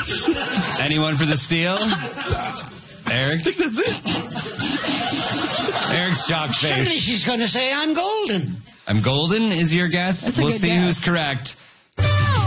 Anyone for the steal? Eric? I think that's it. Eric's shocked face. Surely she's going to say I'm golden. I'm golden is your guess? That's a We'll good see guess. who's correct.